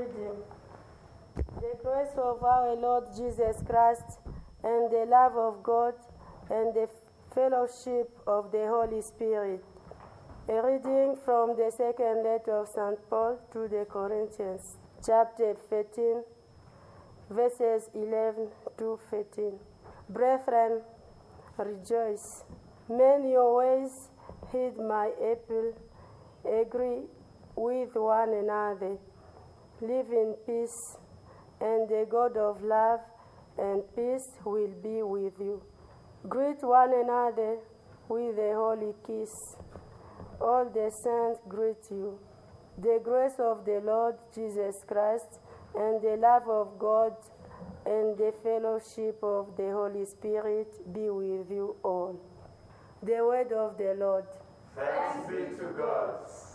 reading. The grace of our Lord Jesus Christ and the love of God and the fellowship of the Holy Spirit. A reading from the second letter of St. Paul to the Corinthians, chapter 13, verses 11 to 13. Brethren, rejoice. Mend your ways, heed my appeal, agree with one another, live in peace, and the God of love and peace will be with you. Greet one another with a holy kiss. All the saints greet you. The grace of the Lord Jesus Christ and the love of God and the fellowship of the Holy Spirit be with you all. The word of the Lord. Thanks be to God.